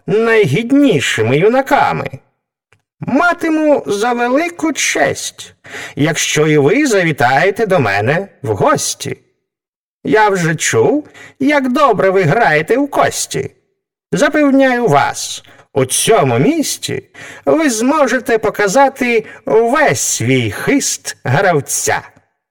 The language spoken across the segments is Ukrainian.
найгіднішими юнаками. Матиму за велику честь, якщо і ви завітаєте до мене в гості. Я вже чув, як добре ви граєте в кості. Запевняю вас, у цьому місті ви зможете показати весь свій хист гравця.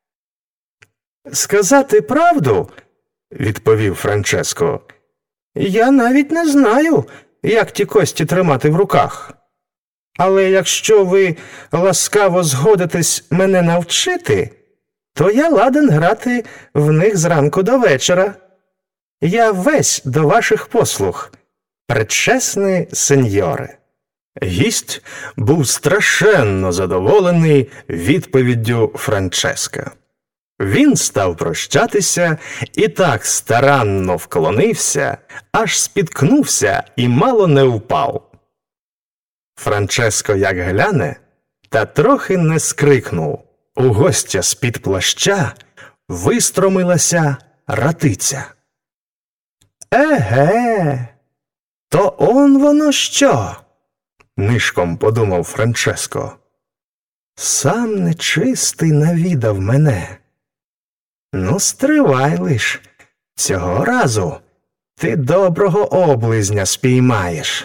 «Сказати правду, – відповів Франческо, – я навіть не знаю, як ті кості тримати в руках. Але якщо ви ласкаво згодитесь мене навчити, то я ладен грати в них зранку до вечора. Я весь до ваших послуг, пречесний сеньоре». Гість був страшенно задоволений відповіддю Франческа. Він став прощатися і так старанно вклонився, аж спіткнувся і мало не впав. Франческо як гляне, та трохи не скрикнув. У гостя з-під плаща вистромилася ратиця. «Еге, то он воно що?» – нишком подумав Франческо. «Сам нечистий навідав мене. Ну, стривай лиш, цього разу ти доброго облизня спіймаєш».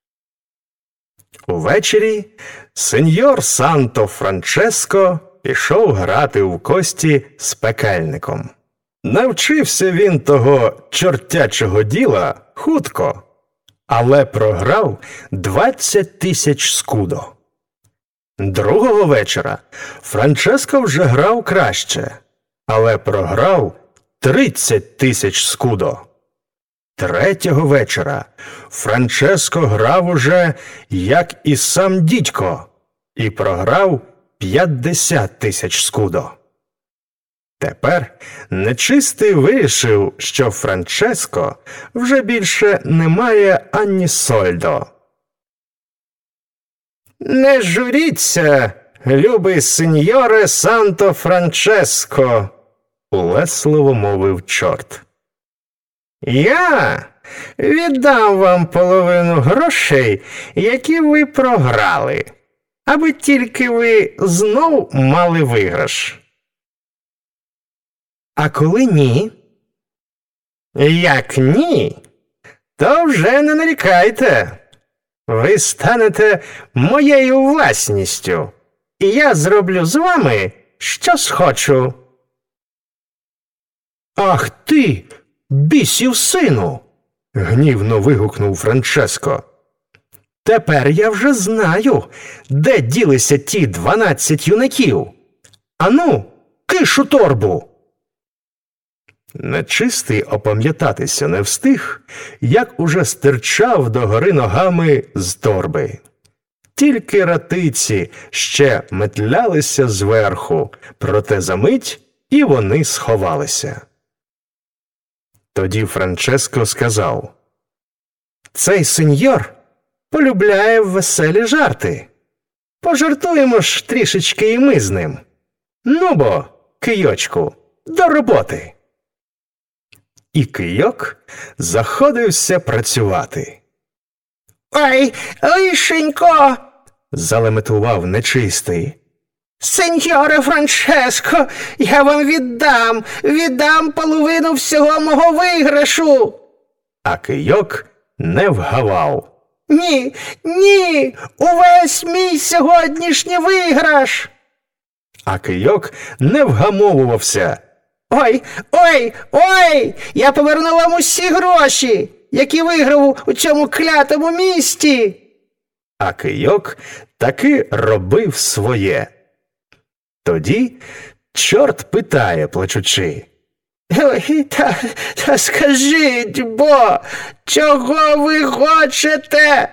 Увечері сеньор Санто Франческо пішов грати в кості з пекельником. Навчився він того чортячого діла хутко, але програв 20 тисяч скудо. Другого вечора Франческо вже грав краще, але програв 30 тисяч скудо. Третього вечора Франческо грав уже, як і сам дідько, і програв 50 тисяч скудо. Тепер нечистий вирішив, що Франческо вже більше не має ані сольдо. «Не журіться, любий сеньоре Санто Франческо», – улесливо мовив чорт. «Я віддам вам половину грошей, які ви програли, аби тільки ви знов мали виграш». «А коли ні?» «Як ні, то вже не нарікайте. Ви станете моєю власністю, і я зроблю з вами, що схочу». «Ах ти, бісів сину!» – гнівно вигукнув Франческо. «Тепер я вже знаю, де ділися ті 12 юнаків. Ану, киш у торбу!» Нечистий опам'ятатися не встиг, як уже стирчав догори ногами з торби. Тільки ратиці ще метлялися зверху, проте за мить і вони сховалися. Тоді Франческо сказав: «Цей сеньор полюбляє веселі жарти. Пожартуємо ж трішечки і ми з ним. Ну бо, кийочку, до роботи!» І кийок заходився працювати. «Ой, лишенько!» – залеметував нечистий. «Сеньоре Франческо, я вам віддам половину всього мого виграшу!» А кийок не вгавав. Ні, увесь мій сьогоднішній виграш!» А кийок не вгамовувався. Ой, я поверну вам усі гроші, які виграв у цьому клятому місті!» А кийок таки робив своє. Тоді чорт питає, плачучи: «Ой, та скажіть бо, чого ви хочете?»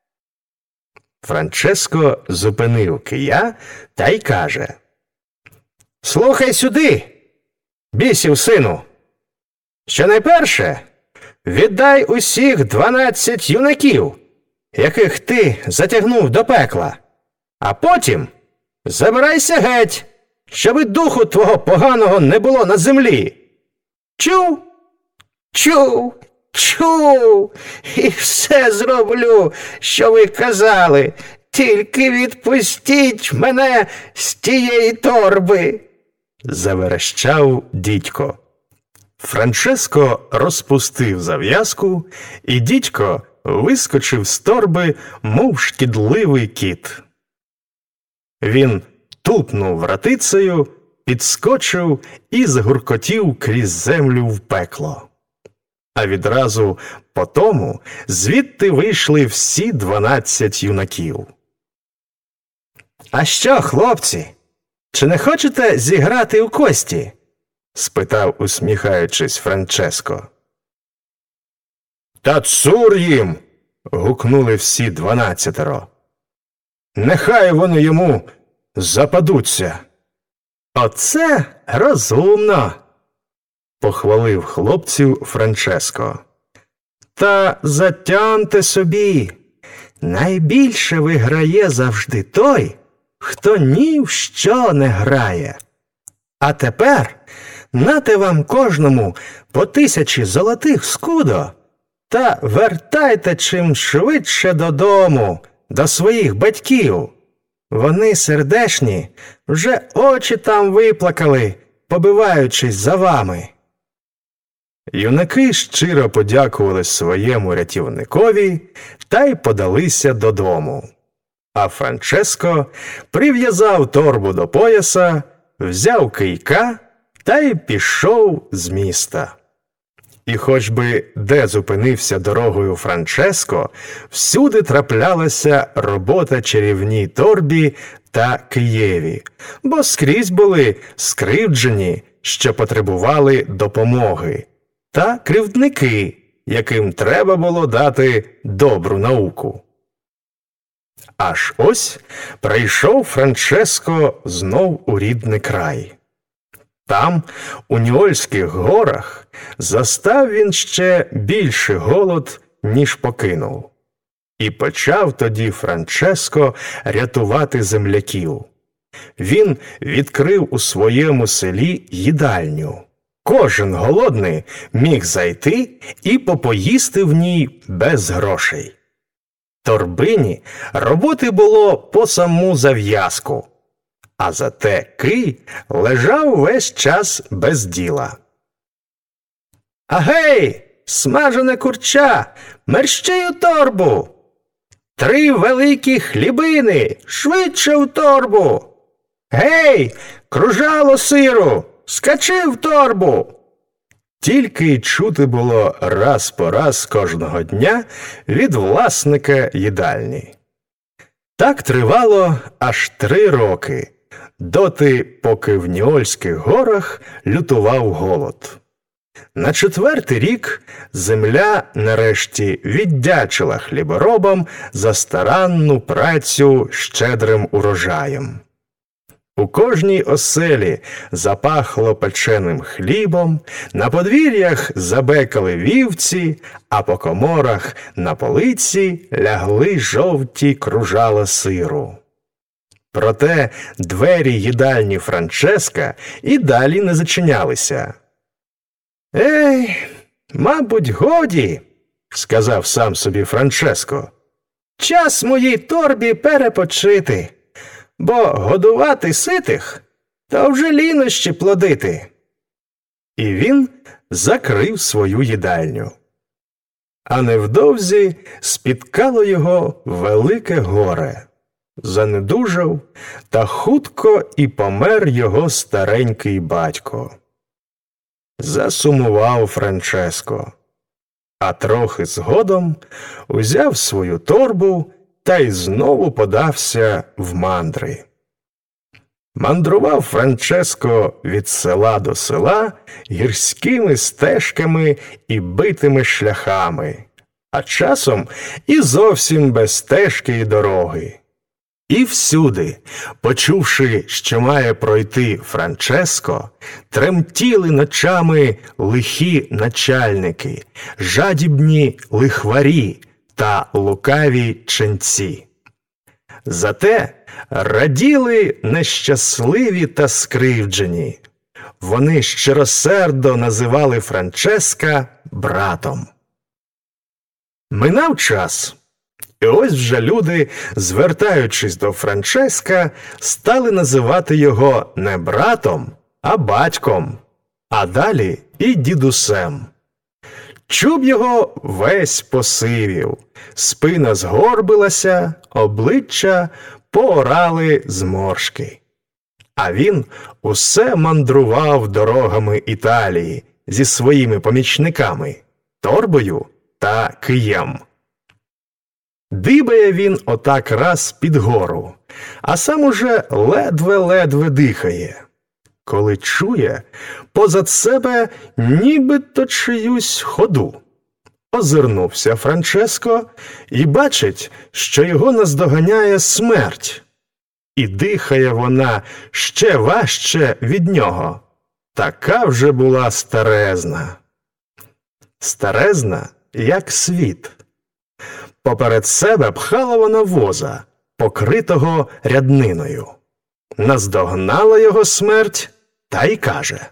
Франческо зупинив кия та й каже: «Слухай сюди, бісів сину, що найперше віддай усіх 12 юнаків, яких ти затягнув до пекла, а потім забирайся геть, щоби духу твого поганого не було на землі. Чув?» «Чув, чув, і все зроблю, що ви казали. Тільки відпустіть мене з тієї торби. Заверещав дідько. Франческо розпустив зав'язку, і дідько вискочив з торби, мов шкідливий кіт. Він тупнув ратицею, підскочив і загуркотів крізь землю в пекло. А відразу по тому звідти вийшли всі 12 юнаків. «А що, хлопці, чи не хочете зіграти у кості?» – спитав, усміхаючись, Франческо. «Та цур їм!» – гукнули всі 12. «Нехай вони йому западуться!» «Оце розумно!» – похвалив хлопців Франческо. «Та затямте собі! Найбільше виграє завжди той, хто ні в що не грає. А тепер нате вам кожному по 1000 золотих скудо та вертайте чим швидше додому, до своїх батьків. Вони сердешні, вже очі там виплакали, побиваючись за вами». Юнаки щиро подякували своєму рятівникові та й подалися додому. А Франческо прив'язав торбу до пояса, взяв кийка та й пішов з міста. І хоч би де зупинився дорогою Франческо, всюди траплялася робота чарівній торбі та києві, бо скрізь були скривджені, що потребували допомоги, та кривдники, яким треба було дати добру науку. Аж ось прийшов Франческо знов у рідний край. Там, у Ньольських горах, застав він ще більший голод, ніж покинув. І почав тоді Франческо рятувати земляків. Він відкрив у своєму селі їдальню. Кожен голодний міг зайти і попоїсти в ній без грошей. Торбині роботи було по саму зав'язку, а зате кий лежав весь час без діла. «Агей, смажене курча, мерщій у торбу! 3 великі хлібини, швидше в торбу! Гей, кружало сиру, скачи в торбу!» Тільки й чути було раз по раз кожного дня від власника їдальні. Так тривало аж 3 роки, доти, поки в Ньольських горах лютував голод. На 4-й рік земля нарешті віддячила хліборобам за старанну працю щедрим урожаєм. У кожній оселі запахло печеним хлібом, на подвір'ях забекали вівці, а по коморах на полиці лягли жовті кружала сиру. Проте двері їдальні Франческа і далі не зачинялися. «Ей, мабуть, годі», – сказав сам собі Франческо, – «час моїй торбі перепочити, бо годувати ситих та вже лінощі плодити». І він закрив свою їдальню. А невдовзі спіткало його велике горе. Занедужав, та хутко і помер його старенький батько. Засумував Франческо, а трохи згодом узяв свою торбу та й знову подався в мандри. Мандрував Франческо від села до села гірськими стежками і битими шляхами, а часом і зовсім без стежки і дороги. І всюди, почувши, що має пройти Франческо, тремтіли ночами лихі начальники, жадібні лихварі та лукаві ченці. Зате раділи нещасливі та скривджені. Вони щиросердо називали Франческа братом. Минав час. І ось вже люди, звертаючись до Франческа, стали називати його не братом, а батьком, а далі і дідусем. Чуб його весь посивів, спина згорбилася, обличчя поорали зморшки. А він усе мандрував дорогами Італії зі своїми помічниками – торбою та києм. Дибає він отак раз під гору, а сам уже ледве-ледве дихає, коли чує позад себе нібито чиюсь ходу. Озирнувся Франческо і бачить, що його наздоганяє смерть. І дихає вона ще важче від нього. Така вже була старезна. Старезна, як світ. Поперед себе пхала вона воза, покритого рядниною. Наздогнала його смерть та й каже: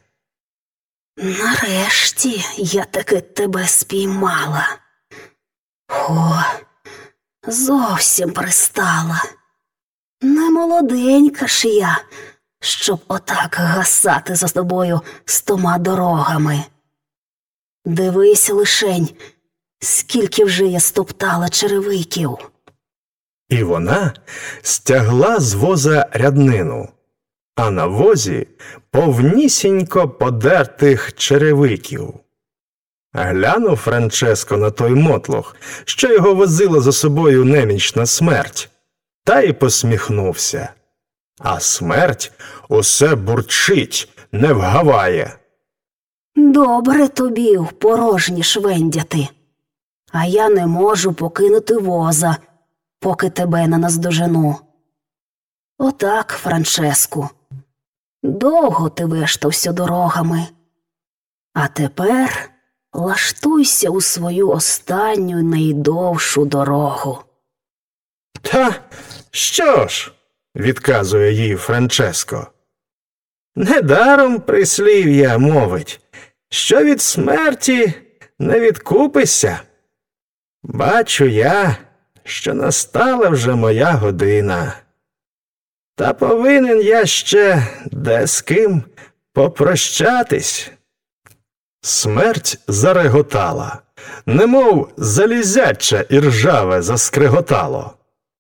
«Нарешті я таки тебе спіймала. О, зовсім пристала. Не молоденька ж я, щоб отак гасати за тобою 100 дорогами. Дивись лишень, скільки вже я стоптала черевиків». І вона стягла з воза ряднину, а на возі повнісінько подертих черевиків. Глянув Франческо на той мотлох, що його возила за собою немічна смерть, та й посміхнувся. А смерть усе бурчить, не вгаває. «Добре тобі в порожні швендяти, а я не можу покинути воза, поки тебе не наздожену. Отак, Франческу, довго ти вештався дорогами, а тепер лаштуйся у свою останню найдовшу дорогу». «Та що ж?» – відказує їй Франческо. «Недаром прислів'я мовить, що від смерті не відкупишся. Бачу я, що настала вже моя година. Та повинен я ще де з ким попрощатись». Смерть зареготала, немов залізяче і ржаве заскриготало.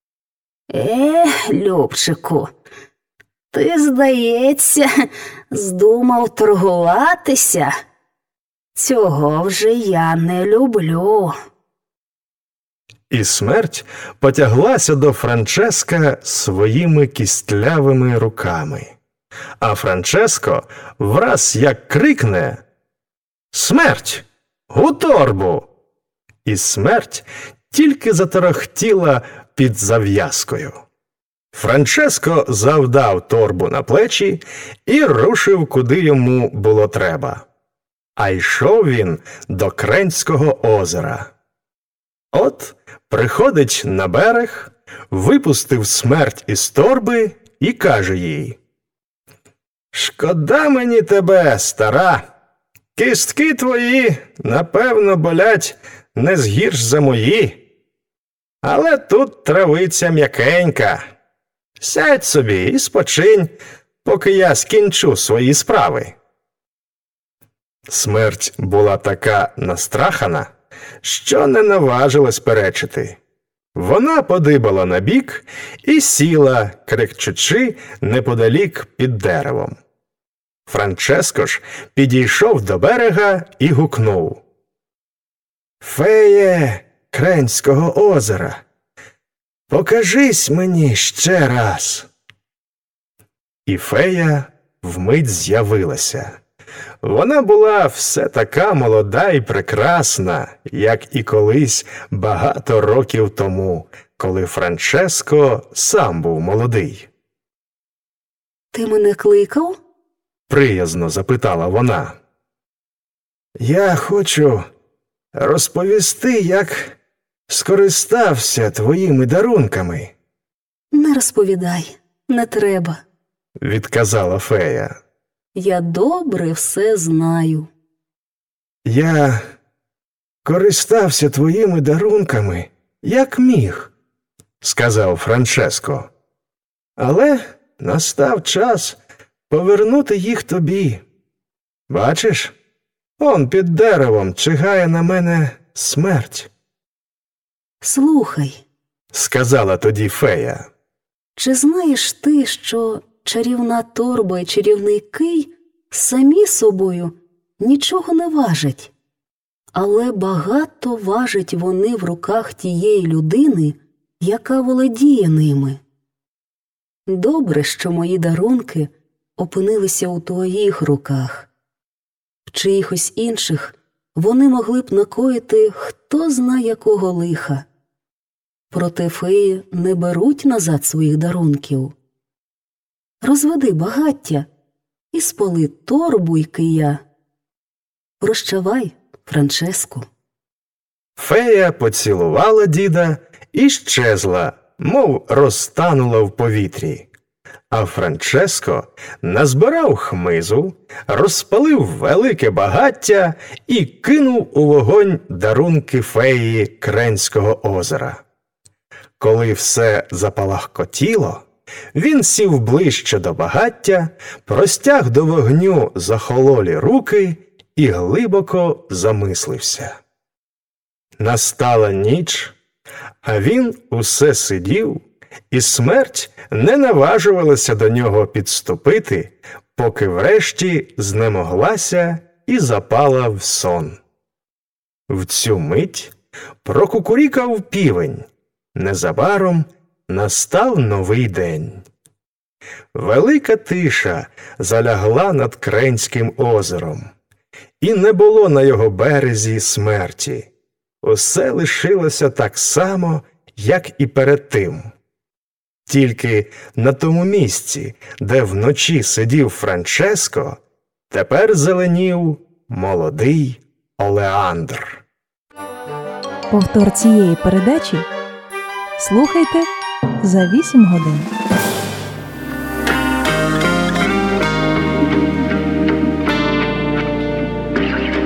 Любчику, ти, здається, здумав торгуватися? Цього вже я не люблю». І смерть потяглася до Франческа своїми кістлявими руками. А Франческо враз як крикне: «Смерть! У торбу!» І смерть тільки заторохтіла під зав'язкою. Франческо завдав торбу на плечі і рушив, куди йому було треба. А йшов він до Кренського озера. От приходить на берег, випустив смерть із торби і каже їй: «Шкода мені тебе, стара! Кістки твої, напевно, болять не згірш за мої. Але тут травиця м'якенька. Сядь собі і спочинь, поки я скінчу свої справи». Смерть була така настрахана, що не наважилась перечити. Вона подибала набік і сіла, крикчучи, неподалік під деревом. Франческо ж підійшов до берега і гукнув: «Феє Кренського озера, покажись мені ще раз». І фея вмить з'явилася. Вона була все така молода і прекрасна, як і колись багато років тому, коли Франческо сам був молодий. «Ти мене кликав?» – приязно запитала вона. «Я хочу розповісти, як скористався твоїми дарунками». «Не розповідай, не треба», – відказала фея. «Я добре все знаю». «Я користався твоїми дарунками, як міг, сказав Франческо. Але настав час повернути їх тобі. Бачиш, он під деревом чигає на мене смерть. Слухай, Сказала тоді фея. чи знаєш ти, що чарівна торба і чарівний кий самі собою нічого не важать, але багато важать вони в руках тієї людини, яка володіє ними. Добре, що мої дарунки опинилися у твоїх руках. В чиїхось інших вони могли б накоїти хто зна якого лиха. Проте феї не беруть назад своїх дарунків. Розведи багаття і спали торбу й кия. Прощавай, Франческо. Фея поцілувала діда і щезла, мов розтанула в повітрі. А Франческо назбирав хмизу, розпалив велике багаття і кинув у вогонь дарунки феї Кренського озера. Коли все запалахкотіло, він сів ближче до багаття, простяг до вогню захололі руки і глибоко замислився. Настала ніч, а він усе сидів, і смерть не наважувалася до нього підступити, поки врешті знемоглася і запала в сон. В цю мить прокукурікав півень. Незабаром настав новий день. Велика тиша залягла над Кренським озером, і не було на його березі смерті. Усе лишилося так само, як і перед тим. Тільки на тому місці, де вночі сидів Франческо, тепер зеленів молодий олеандр. Повтор цієї передачі слухайте за 8 годин.